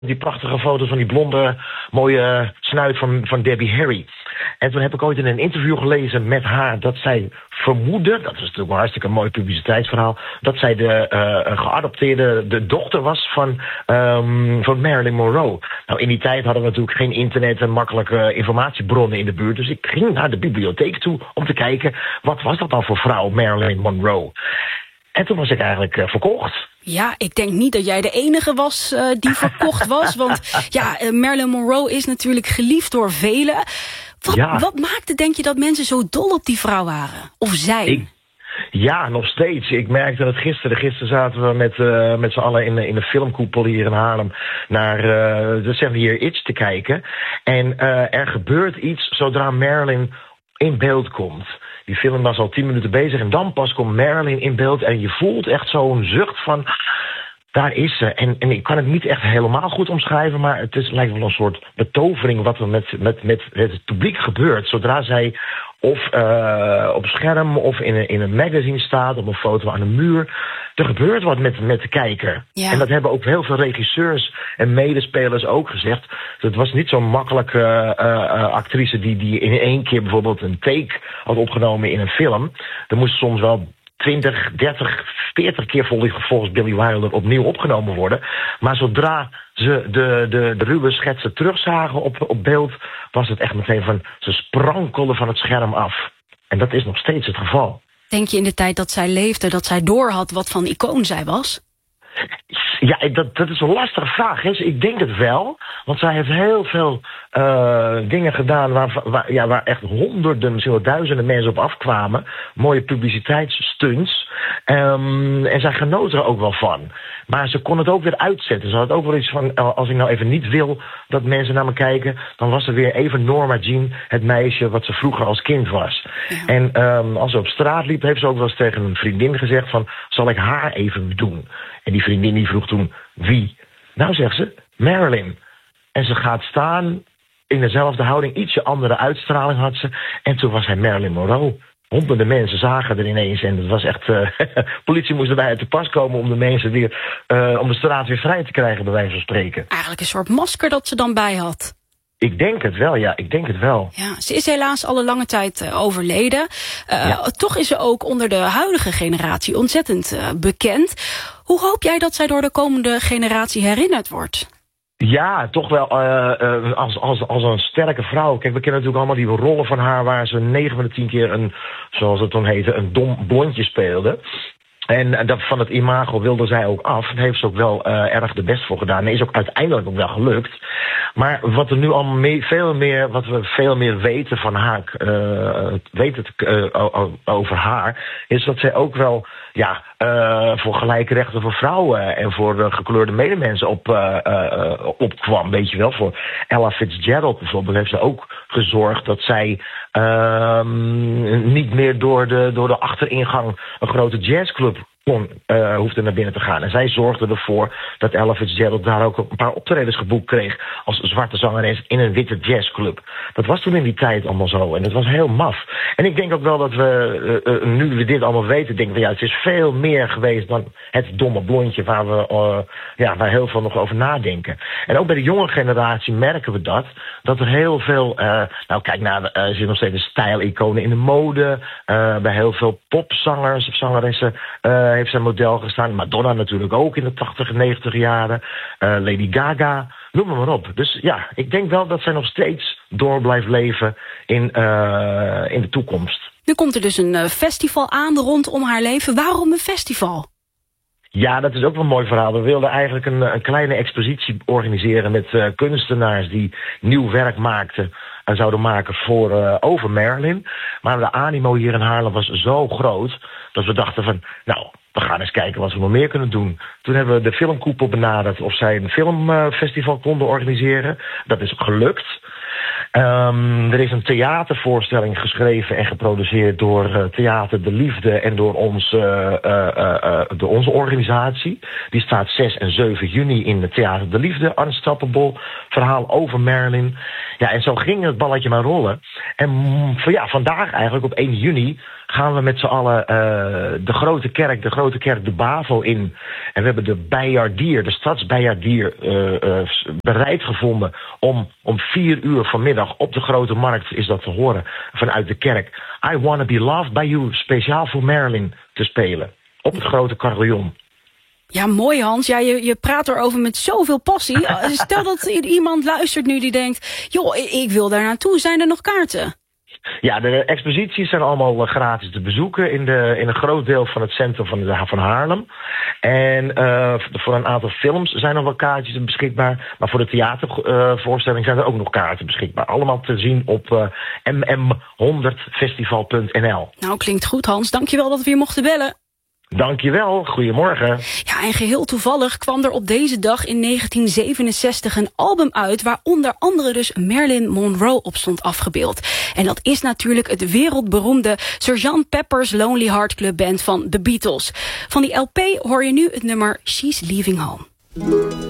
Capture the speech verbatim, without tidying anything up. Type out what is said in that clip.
die prachtige foto's van die blonde, mooie snuit van, van Debbie Harry. En toen heb ik ooit in een interview gelezen met haar dat zij vermoedde, dat is natuurlijk een hartstikke mooi publiciteitsverhaal, dat zij de uh, geadopteerde de dochter was van, um, van Marilyn Monroe. Nou, in die tijd hadden we natuurlijk geen internet en makkelijke informatiebronnen in de buurt. Dus ik ging naar de bibliotheek toe om te kijken, wat was dat dan voor vrouw, Marilyn Monroe? En toen was ik eigenlijk uh, verkocht. Ja, ik denk niet dat jij de enige was uh, die verkocht was. Want ja, uh, Marilyn Monroe is natuurlijk geliefd door velen. Wat, ja. wat maakte, denk je, dat mensen zo dol op die vrouw waren? Of zijn? Ik, ja, nog steeds. Ik merkte het gisteren. Gisteren zaten we met, uh, met z'n allen in, in de filmkoepel hier in Haarlem naar uh, de Seven Year Itch te kijken. En uh, er gebeurt iets zodra Marilyn in beeld komt. Die film was al tien minuten bezig en dan pas komt Marilyn in beeld. En je voelt echt zo'n zucht van, daar is ze. En, en ik kan het niet echt helemaal goed omschrijven, maar het is, lijkt wel een soort betovering wat er met, met, met het publiek gebeurt. Zodra zij of uh, op scherm of in een, in een magazine staat, op een foto aan de muur. Er gebeurt wat met, met de kijker. Ja. En dat hebben ook heel veel regisseurs en medespelers ook gezegd. Het was niet zo'n makkelijke uh, uh, actrice die, die in één keer bijvoorbeeld een take had opgenomen in een film. Er moest soms wel twintig, dertig, veertig keer volgens Billy Wilder opnieuw opgenomen worden. Maar zodra ze de, de, de ruwe schetsen terugzagen op, op beeld, was het echt meteen van, ze sprankelden van het scherm af. En dat is nog steeds het geval. Denk je in de tijd dat zij leefde, dat zij doorhad wat van icoon zij was? Ja, dat, dat is een lastige vraag. Hè? Ik denk het wel, want zij heeft heel veel uh, dingen gedaan waar, waar, ja, waar echt honderden, misschien wel duizenden mensen op afkwamen. Mooie publiciteitsstunts. Um, en zij genoot er ook wel van. Maar ze kon het ook weer uitzetten. Ze had ook wel iets van, als ik nou even niet wil dat mensen naar me kijken, dan was er weer even Norma Jean, het meisje wat ze vroeger als kind was. Ja. En um, als ze op straat liep, heeft ze ook wel eens tegen een vriendin gezegd van, zal ik haar even doen? En die vriendin die vroeg toen, wie? Nou, zegt ze, Marilyn. En ze gaat staan in dezelfde houding, ietsje andere uitstraling had ze. En toen was hij Marilyn Monroe. Honderden mensen zagen er ineens en het was echt, uh, politie moest erbij te pas komen om de mensen weer, uh, om de straat weer vrij te krijgen, bij wijze van spreken. Eigenlijk een soort masker dat ze dan bij had. Ik denk het wel, ja, ik denk het wel. Ja, ze is helaas al een lange tijd uh, overleden. Uh, ja. Toch is ze ook onder de huidige generatie ontzettend uh, bekend. Hoe hoop jij dat zij door de komende generatie herinnerd wordt? Ja, toch wel uh, uh, als, als, als een sterke vrouw. Kijk, we kennen natuurlijk allemaal die rollen van haar waar ze negen van de tien keer een, zoals het dan heette, een dom blondje speelde. En dat, van het imago wilde zij ook af. Daar heeft ze ook wel uh, erg de best voor gedaan. En is ook uiteindelijk ook wel gelukt. Maar wat er nu allemaal mee, veel meer, wat we veel meer weten van haar, uh, weten uh, over haar, is dat zij ook wel, ja, uh, voor gelijke rechten voor vrouwen en voor uh, gekleurde medemensen op, uh, uh, opkwam. Weet je wel, voor Ella Fitzgerald bijvoorbeeld heeft ze ook gezorgd dat zij uh, niet meer door de, door de achteringang een grote jazzclub kon, uh, hoefde naar binnen te gaan. En zij zorgde ervoor dat Ella Fitzgerald daar ook een paar optredens geboekt kreeg als zwarte zangeres in een witte jazzclub. Dat was toen in die tijd allemaal zo. En dat was heel maf. En ik denk ook wel dat we, uh, uh, nu we dit allemaal weten, denken we, ja, het is veel meer geweest dan het domme blondje waar we, uh, ja, waar heel veel nog over nadenken. En ook bij de jonge generatie merken we dat, dat er heel veel, uh, nou kijk naar, uh, er zit nog steeds stijliconen in de mode, uh, bij heel veel popzangers of zangeressen, uh, heeft zijn model gestaan. Madonna natuurlijk ook in de tachtig en negentig jaren. Uh, Lady Gaga, noem maar, maar op. Dus ja, ik denk wel dat zij nog steeds door blijft leven in, uh, in de toekomst. Nu komt er dus een uh, festival aan rondom haar leven. Waarom een festival? Ja, dat is ook wel een mooi verhaal. We wilden eigenlijk een, een kleine expositie organiseren met uh, kunstenaars die nieuw werk maakten en zouden maken voor uh, over Marilyn. Maar de animo hier in Haarlem was zo groot dat we dachten van, nou, we gaan eens kijken wat we nog meer kunnen doen. Toen hebben we de filmkoepel benaderd of zij een filmfestival konden organiseren. Dat is gelukt. Um, er is een theatervoorstelling geschreven en geproduceerd door uh, Theater de Liefde en door, ons, uh, uh, uh, uh, door onze organisatie. Die staat zes en zeven juni in het Theater de Liefde. Unstoppable, verhaal over Marilyn. Ja, en zo ging het balletje maar rollen. En ja, vandaag eigenlijk op één juni gaan we met z'n allen uh, de grote kerk, de grote kerk de Bavo in. En we hebben de bijaardier, de stadsbijaardier, uh, uh, bereid gevonden om om vier uur vanmiddag op de Grote Markt, is dat te horen, vanuit de kerk, I Wanna Be Loved By You, speciaal voor Marilyn te spelen. Op het grote carillon. Ja, mooi Hans. Ja, je, je praat erover met zoveel passie. Stel dat iemand luistert nu die denkt, joh, ik wil daar naartoe. Zijn er nog kaarten? Ja, de exposities zijn allemaal gratis te bezoeken in, de, in een groot deel van het centrum van, de, van Haarlem. En uh, voor een aantal films zijn er wel kaartjes beschikbaar. Maar voor de theatervoorstelling uh, zijn er ook nog kaarten beschikbaar. Allemaal te zien op uh, m m honderd festival punt n l. Nou, klinkt goed Hans. Dankjewel dat we je mochten bellen. Dankjewel, goedemorgen. Ja, en geheel toevallig kwam er op deze dag in negentien zevenenzestig een album uit waar onder andere dus Marilyn Monroe op stond afgebeeld. En dat is natuurlijk het wereldberoemde sergeant Pepper's Lonely Heart Club Band van The Beatles. Van die L P hoor je nu het nummer She's Leaving Home.